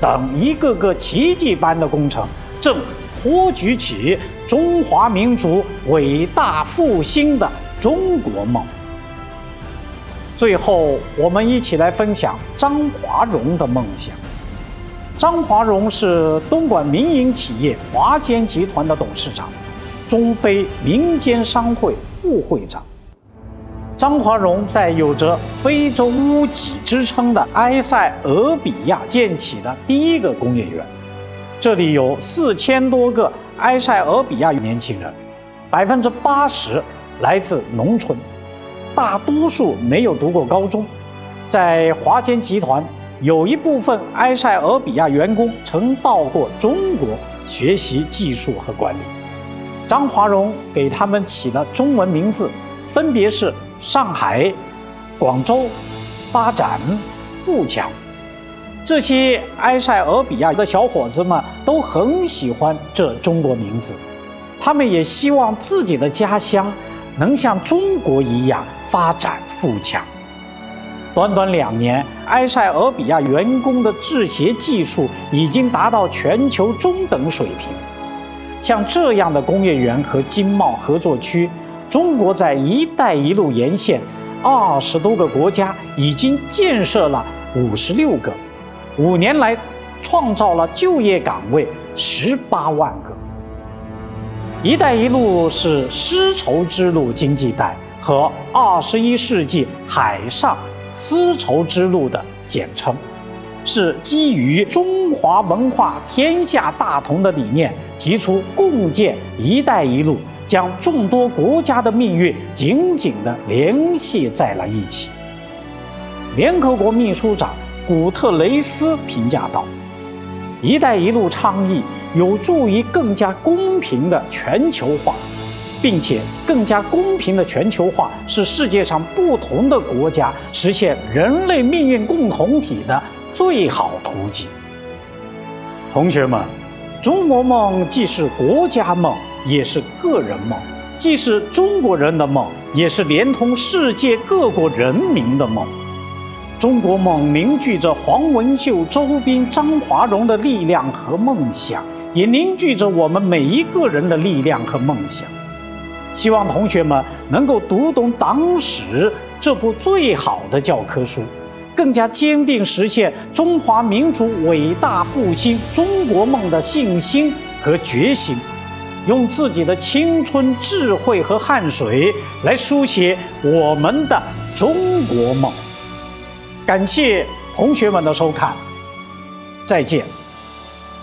等一个个奇迹般的工程，正托举起中华民族伟大复兴的中国梦。最后，我们一起来分享张华荣的梦想。张华荣是东莞民营企业华坚集团的董事长，中非民间商会副会长。张华荣在有着非洲屋脊之称的埃塞俄比亚建起了第一个工业园，这里有4000多个埃塞俄比亚年轻人，80%来自农村，大多数没有读过高中。在华坚集团，有一部分埃塞俄比亚员工曾到过中国学习技术和管理。张华荣给他们起了中文名字，分别是上海、广州、发展、富强。这些埃塞俄比亚的小伙子们都很喜欢这中国名字，他们也希望自己的家乡能像中国一样发展富强。短短2年，埃塞俄比亚员工的制鞋技术已经达到全球中等水平。像这样的工业园和经贸合作区，中国在“一带一路”沿线20多个国家已经建设了56个，5年来创造了就业岗位18万个。“一带一路”是丝绸之路经济带和21世纪海上丝绸之路的简称，是基于中华文化天下大同的理念，提出共建“一带一路”，将众多国家的命运紧紧地联系在了一起。联合国秘书长古特雷斯评价道：“一带一路”倡议有助于更加公平的全球化，并且更加公平的全球化是世界上不同的国家实现人类命运共同体的最好途径。同学们，中国梦既是国家梦，也是个人梦；既是中国人的梦，也是连通世界各国人民的梦。中国梦凝聚着黄文秀、周斌、张华荣的力量和梦想，也凝聚着我们每一个人的力量和梦想。希望同学们能够读懂党史这部最好的教科书，更加坚定实现中华民族伟大复兴中国梦的信心和决心，用自己的青春、智慧和汗水来书写我们的中国梦。感谢同学们的收看，再见。